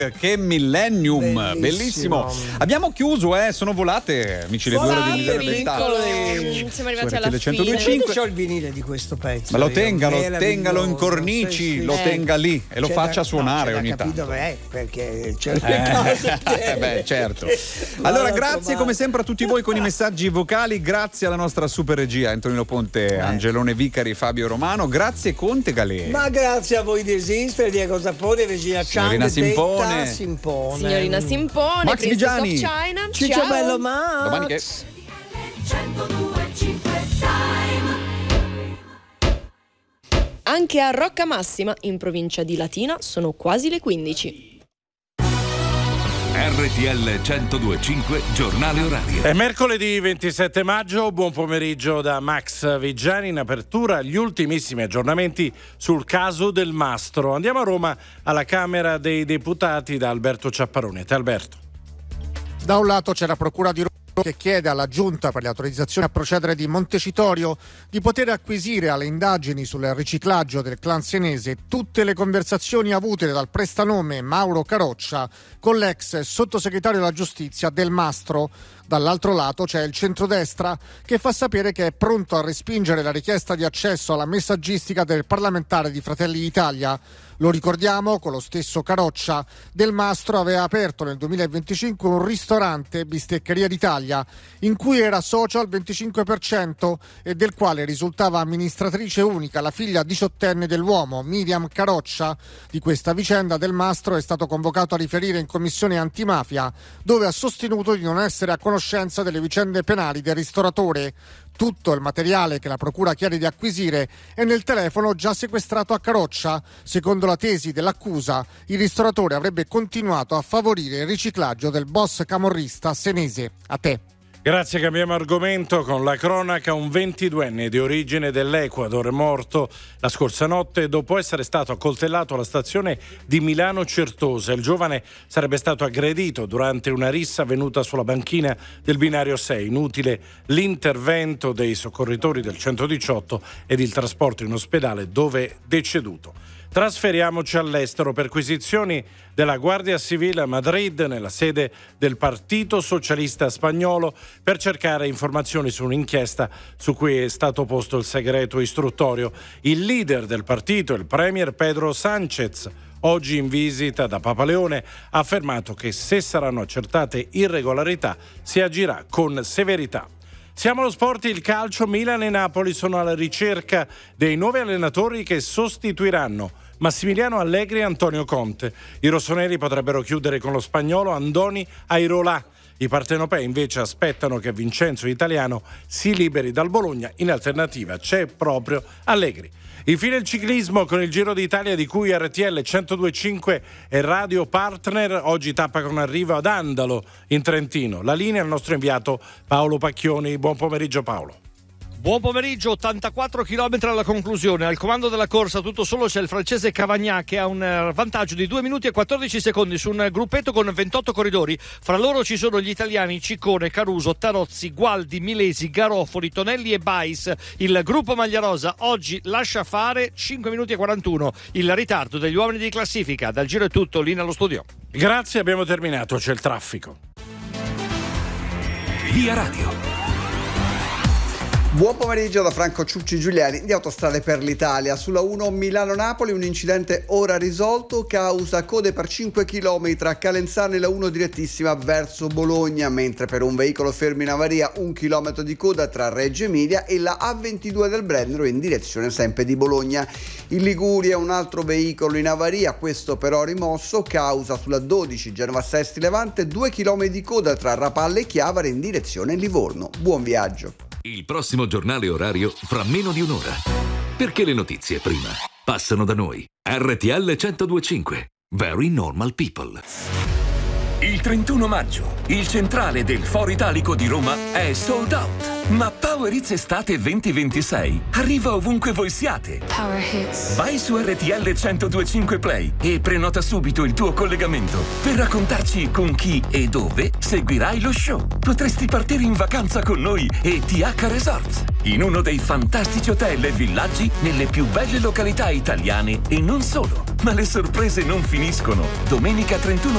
Che millennium, bellissimo. Abbiamo chiuso, sono volate, amici, le 2 ore di Misera Verità. Siamo arrivati alla fine. C'ho il vinile di questo pezzo. Ma lo tengalo in cornici, sì. Lo tenga lì e lo faccia suonare ogni tanto. Perché certe cose. Beh, certo. Allora, grazie come sempre a tutti voi con i messaggi vocali, grazie alla nostra super regia Antonino Ponte, Angelone Vicari, Fabio Romano, grazie Conte Galè. Ma grazie a voi di esistere, Diego Sapone, Regina Signorina Simpone. Signorina Simpone, Max Vigiani, China. Ciccio Bello Max. Domani che Anche a Roccamassima, in provincia di Latina, sono quasi le 15. RTL 102.5 giornale orario. È mercoledì 27 maggio, buon pomeriggio da Max Vigiani. In apertura gli ultimissimi aggiornamenti sul caso del Mastro. Andiamo a Roma alla Camera dei Deputati da Alberto Ciapparoni. Te Alberto. Da un lato c'è la Procura di Roma che chiede alla Giunta per le autorizzazioni a procedere di Montecitorio di poter acquisire alle indagini sul riciclaggio del clan senese tutte le conversazioni avute dal prestanome Mauro Caroccia con l'ex sottosegretario della giustizia Del Mastro. Dall'altro lato c'è il centrodestra che fa sapere che è pronto a respingere la richiesta di accesso alla messaggistica del parlamentare di Fratelli d'Italia. Lo ricordiamo, con lo stesso Caroccia, Del Mastro aveva aperto nel 2025 un ristorante, Bisteccheria d'Italia, in cui era socio al 25% e del quale risultava amministratrice unica la figlia 18enne dell'uomo, Miriam Caroccia. Di questa vicenda Del Mastro è stato convocato a riferire in commissione antimafia, dove ha sostenuto di non essere a conoscenza delle vicende penali del ristoratore. Tutto il materiale che la procura chiede di acquisire è nel telefono già sequestrato a Caroccia. Secondo la tesi dell'accusa, il ristoratore avrebbe continuato a favorire il riciclaggio del boss camorrista senese. A te. Grazie, cambiamo argomento con la cronaca. Un 22enne di origine dell'Ecuador è morto la scorsa notte dopo essere stato accoltellato alla stazione di Milano Certosa. Il giovane sarebbe stato aggredito durante una rissa avvenuta sulla banchina del binario 6. Inutile l'intervento dei soccorritori del 118 ed il trasporto in ospedale, dove è deceduto. Trasferiamoci all'estero. Perquisizioni della Guardia Civile a Madrid, nella sede del Partito Socialista Spagnolo, per cercare informazioni su un'inchiesta su cui è stato posto il segreto istruttorio. Il leader del partito, il premier Pedro Sánchez, oggi in visita da Papa Leone, ha affermato che se saranno accertate irregolarità si agirà con severità. Siamo allo sport, il calcio. Milan e Napoli sono alla ricerca dei nuovi allenatori che sostituiranno Massimiliano Allegri e Antonio Conte. I rossoneri potrebbero chiudere con lo spagnolo Andoni Airolà. I partenopei invece aspettano che Vincenzo Italiano si liberi dal Bologna. In alternativa c'è proprio Allegri. Infine il ciclismo con il Giro d'Italia di cui RTL 102.5 è radio partner. Oggi tappa con arrivo ad Andalo in Trentino. La linea al nostro inviato Paolo Pacchioni. Buon pomeriggio Paolo. Buon pomeriggio, 84 km alla conclusione. Al comando della corsa tutto solo c'è il francese Cavagna che ha un vantaggio di 2 minuti e 14 secondi su un gruppetto con 28 corridori. Fra loro ci sono gli italiani Ciccone, Caruso, Tarozzi, Gualdi, Milesi, Garofoli, Tonelli e Bais. Il gruppo Magliarosa oggi lascia fare 5 minuti e 41. Il ritardo degli uomini di classifica. Dal Giro è tutto, linea allo studio. Grazie, abbiamo terminato, c'è il traffico. Via Radio. Buon pomeriggio da Franco Ciucci Giuliani di Autostrade per l'Italia. Sulla 1 Milano-Napoli un incidente ora risolto causa code per 5 km a Calenzane, la 1 direttissima verso Bologna, mentre per un veicolo fermo in avaria 1 chilometro di coda tra Reggio Emilia e la A22 del Brennero in direzione sempre di Bologna. In Liguria un altro veicolo in avaria, questo però rimosso, causa sulla 12 Genova-Sesti Levante 2 km di coda tra Rapalle e Chiavari in direzione Livorno. Buon viaggio. Il prossimo giornale orario fra meno di un'ora. Perché le notizie prima passano da noi. RTL 102.5. Very Normal People. Il 31 maggio, il centrale del Foro Italico di Roma è sold out. Ma Power Hits Estate 2026 arriva ovunque voi siate. Power Hits. Vai su RTL 102.5 Play e prenota subito il tuo collegamento per raccontarci con chi e dove seguirai lo show. Potresti partire in vacanza con noi e TH Resorts, in uno dei fantastici hotel e villaggi nelle più belle località italiane e non solo. Ma le sorprese non finiscono. Domenica 31